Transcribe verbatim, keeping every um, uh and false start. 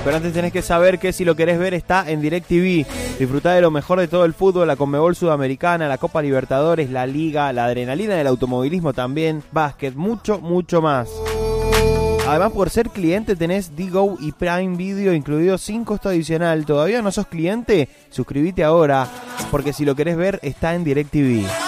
Pero antes tenés que saber que si lo querés ver está en DirecTV. Disfrutá de lo mejor de todo el fútbol, la Conmebol Sudamericana, la Copa Libertadores, la Liga, la adrenalina del automovilismo también, básquet, mucho, mucho más. Además, por ser cliente tenés Digo y Prime Video incluido sin costo adicional. ¿Todavía no sos cliente? Suscríbete ahora, porque si lo querés ver está en DirecTV.